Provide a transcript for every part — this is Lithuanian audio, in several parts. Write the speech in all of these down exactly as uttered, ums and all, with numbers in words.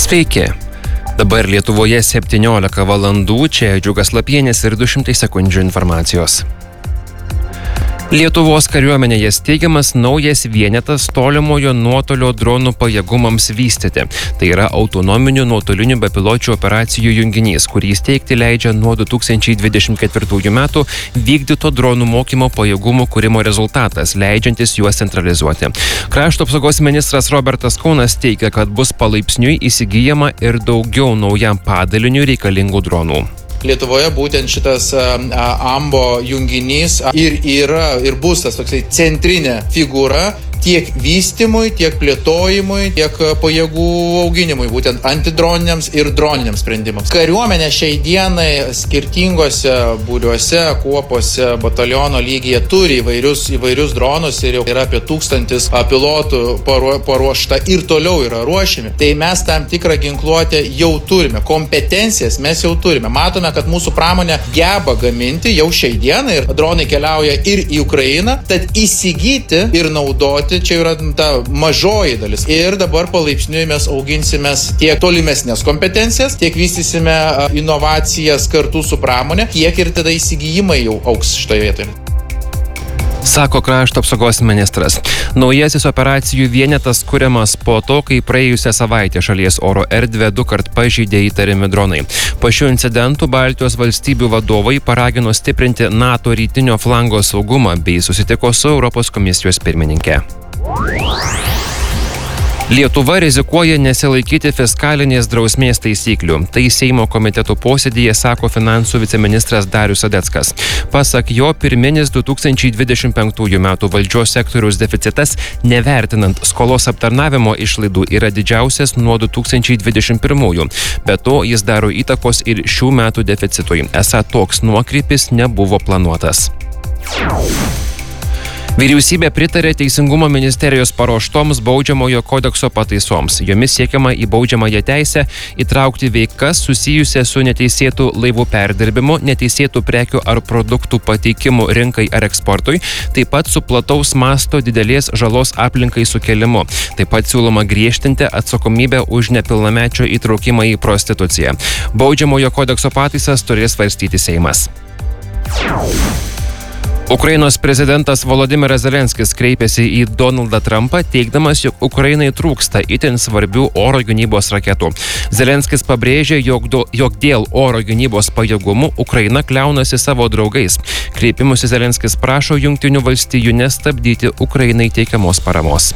Sveiki. Dabar Lietuvoje septyniolika valandų, čia Džiugas Lapienis ir du šimtai sekundžių informacijos. Lietuvos kariuomenėje steigiamas naujas vienetas tolimojo nuotolio dronų pajėgumams vystyti. Tai yra autonominių nuotolinių bepiločių operacijų junginys, kurį steigti leidžia nuo du tūkstančiai dvidešimt ketvirtųjų metų vykdyto dronų mokymo pajėgumų kūrimo rezultatas, leidžiantis juos centralizuoti. Krašto apsaugos ministras Robertas Kaunas teigia, kad bus palaipsniui įsigyjama ir daugiau naujam padaliniui reikalingų dronų. Lietuvoje būtent šitas AMBO junginys ir yra ir bus tas toksai centrinė figūra tiek vystymui, tiek plėtojimui, tiek pajėgų auginimui, būtent antidroniniams ir droniniams sprendimams. Kariuomenė šiai dienai skirtingose būriuose, kuopose, bataliono lygyje turi įvairius, įvairius dronus ir jau yra apie tūkstantis pilotų paruošta ir toliau yra ruošiami. Tai mes tam tikrą ginkluotę jau turime, kompetencijas mes jau turime. Matome, kad mūsų pramonė geba gaminti jau šiai dienai ir dronai keliauja ir į Ukrainą, tad įsigyti ir naudoti čia yra ta mažoji dalis. Ir dabar palaipsniui mes auginsime tiek tolimesnės kompetencijas, tiek vystysime inovacijas kartu su pramonė, tiek ir tada įsigijimai jau augs šitoje vietoje. Sako krašto apsaugos ministras. Naujasis operacijų vienetas kuriamas po to, kai praėjusią savaitę šalies oro erdvę du kart pažeidė įtariami dronai. Po šių incidentų Baltijos valstybių vadovai paragino stiprinti NATO rytinio flango saugumą bei susitiko su Europos komisijos pirmininke. Lietuva rizikuoja nesilaikyti fiskalinės drausmės taisyklių. Tai Seimo komitetų posėdyje sako finansų viceministras Darius Sadeckas. Pasak jo, pirminis du tūkstančiai dvidešimt penktųjų metų valdžios sektoriaus deficitas, nevertinant skolos aptarnavimo išlaidų, yra didžiausias nuo du tūkstančiai dvidešimt pirmųjų. Be to, jis daro įtakos ir šių metų deficitui. Esą toks nuokrypis nebuvo planuotas. Vyriausybė pritarė Teisingumo ministerijos paruoštoms baudžiamojo kodekso pataisoms. Jomis siekiama į baudžiamąją teisę įtraukti veikas susijusias su neteisėtų laivų perdirbimu, neteisėtų prekių ar produktų pateikimu rinkai ar eksportui, taip pat su plataus masto didelės žalos aplinkai sukėlimu. Taip pat siūloma griežtinti atsakomybę už nepilnamečio įtraukimą į prostituciją. Baudžiamojo kodekso pataisas turės svarstyti Seimas. Ukrainos prezidentas Volodymyras Zelenskis kreipėsi į Donaldą Trumpą, teigdamas, jog Ukrainai trūksta itin svarbių oro gynybos raketų. Zelenskis pabrėžė, jog, do, jog dėl oro gynybos pajėgumų Ukraina kliaunasi savo draugais. Kreipimusi Zelenskis prašo Jungtinių valstijų nestabdyti Ukrainai teikiamos paramos.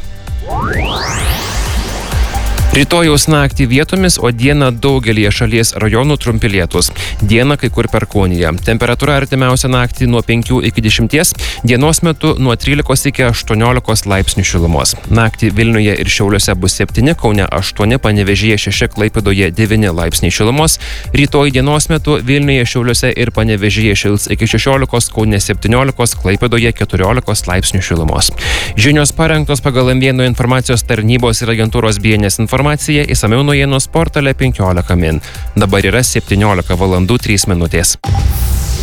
Rytojaus naktį vietomis, o dieną daugelyje šalies rajonų trumpi lietūs. Dieną kai kur perkūnija. Temperatūra artimiausią naktį nuo penkių iki dešimties, dienos metu nuo trylikos iki aštuoniolikos laipsnių šilumos. Naktį Vilniuje ir Šiauliuose bus septyni, Kaune aštuoni, Panevėžyje šeši, Klaipėdoje devyni laipsniai šilumos. Rytoj dienos metu Vilniuje, Šiauliuose ir Panevėžyje šils iki šešiolikos, Kaune septyniolikos, Klaipėdoje keturiolikos laipsnių šilumos. Žinios parengtos pagal M vienas informacijos tarnybos ir agentūros B N S informaciją. Informacija įsamiau naujienos portale penkiolika min. Dabar yra septyniolika valandų trys minutės.